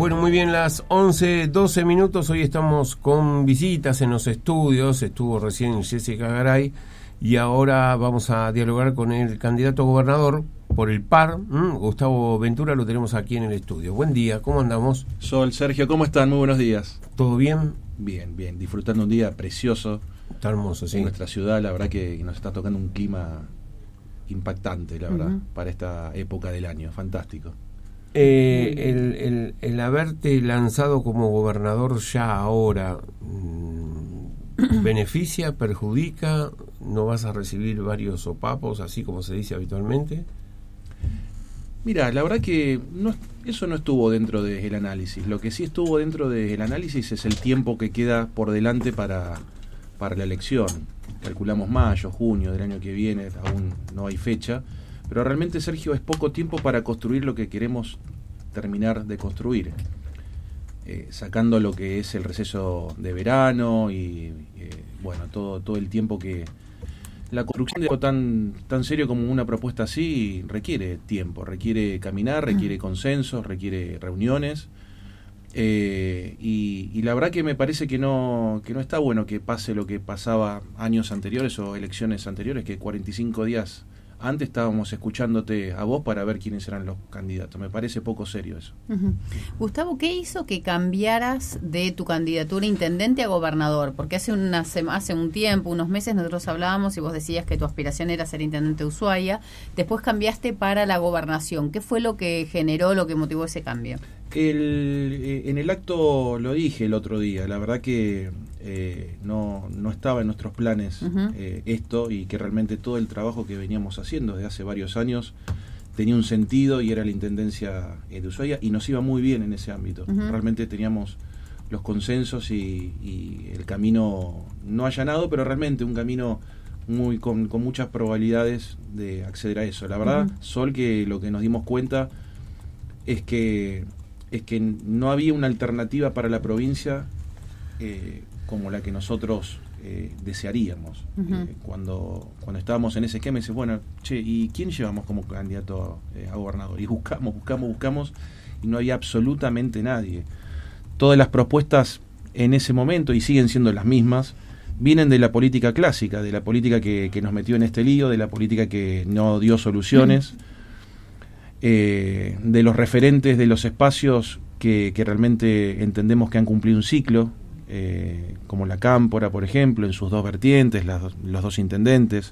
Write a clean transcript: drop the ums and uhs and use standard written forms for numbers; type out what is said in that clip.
Bueno, muy bien, las 11:12 minutos. Hoy estamos con visitas en los estudios. Estuvo recién Jessica Garay y ahora vamos a dialogar con el candidato a gobernador por el PAR, Gustavo Ventura. Lo tenemos aquí en el estudio. Buen día, ¿cómo andamos? Sol, Sergio, ¿cómo están? Muy buenos días. ¿Todo bien? Bien, bien, disfrutando un día precioso. Está hermoso, sí. En nuestra ciudad, la verdad que nos está tocando un clima impactante, la verdad, para esta época del año, fantástico. El haberte lanzado como gobernador ya ahora, ¿beneficia, perjudica? ¿No vas a recibir varios sopapos, así como se dice habitualmente? Mira, la verdad que eso no estuvo dentro del análisis. Lo que sí estuvo dentro del análisis es el tiempo que queda por delante para la elección. Calculamos mayo, junio del año que viene, aún no hay fecha, pero realmente, Sergio, es poco tiempo para construir lo que queremos terminar de construir. Sacando lo que es el receso de verano y bueno, todo el tiempo que la construcción de algo tan serio como una propuesta así requiere tiempo, requiere caminar, requiere consensos, requiere reuniones, y la verdad que me parece que no está bueno que pase lo que pasaba años anteriores o elecciones anteriores, que 45 días antes estábamos escuchándote a vos para ver quiénes eran los candidatos. Me parece poco serio eso. Gustavo, ¿qué hizo que cambiaras de tu candidatura intendente a gobernador? Porque hace un tiempo, unos meses, nosotros hablábamos y vos decías que tu aspiración era ser intendente de Ushuaia. Después cambiaste para la gobernación. ¿Qué fue lo que generó, lo que motivó ese cambio? En el acto lo dije el otro día. La verdad que no estaba en nuestros planes esto, y que realmente todo el trabajo que veníamos haciendo desde hace varios años tenía un sentido y era la intendencia de Ushuaia, y nos iba muy bien en ese ámbito. Realmente teníamos los consensos y el camino no allanado, pero realmente un camino con muchas probabilidades de acceder a eso. La verdad, Sol, que lo que nos dimos cuenta es que no había una alternativa para la provincia como la que nosotros desearíamos. Cuando estábamos en ese esquema, dices, bueno, ¿y quién llevamos como candidato a gobernador? Y buscamos, y no había absolutamente nadie. Todas las propuestas en ese momento, y siguen siendo las mismas, vienen de la política clásica, de la política que nos metió en este lío, de la política que no dio soluciones, de los referentes de los espacios que realmente entendemos que han cumplido un ciclo, como la Cámpora, por ejemplo, en sus dos vertientes, los dos intendentes,